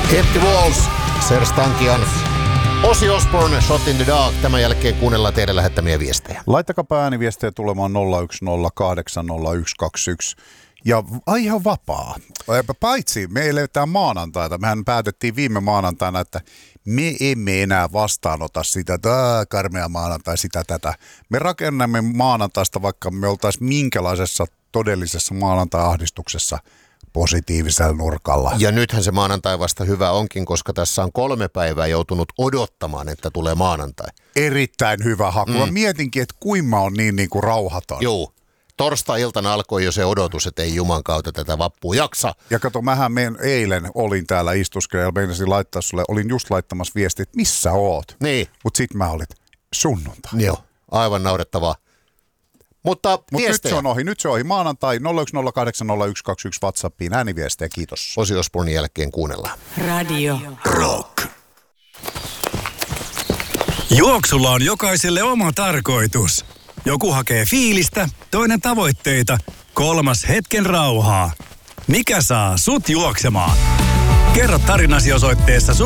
Empty Walls, Serj Tankian, Ozzy Osbourne, Shot in the Dark. Tämän jälkeen kuunnellaan teidän lähettämiä viestejä. Laittakaa ääniviestejä tulemaan 010800121. Ja ihan vapaa. Paitsi me eletään maanantaita. Mehän päätettiin viime maanantaina, että me emme enää vastaanota sitä, karmea maanantai, sitä tätä. Me rakennamme maanantaista, vaikka me oltaisiin minkälaisessa todellisessa maanantai-ahdistuksessa positiivisella nurkalla. Ja nythän se maanantai vasta hyvä onkin, koska tässä on 3 päivää joutunut odottamaan, että tulee maanantai. Erittäin hyvä haku. Mä mietinkin, että kuinka mä oon niin kuin rauhaton. Joo. Torstai-iltana alkoi jo se odotus, että ei Juman kautta tätä vappua jaksa. Ja kato, eilen olin täällä istuskeleella, meinasin laittaa sulle, olin just laittamassa viestiä, että missä oot? Niin. Mut sit mä olin sunnuntai. Joo, aivan naurettavaa. Mutta viestejä. Nyt se on ohi. Maanantai 010800121 WhatsAppiin ääniviestejä, kiitos. Ozzy Osbournen jälkeen kuunnellaan. Radio Rock. Juoksulla on jokaiselle oma tarkoitus. Joku hakee fiilistä, toinen tavoitteita, kolmas hetken rauhaa. Mikä saa sut juoksemaan? Kerro tarinasi osoitteessa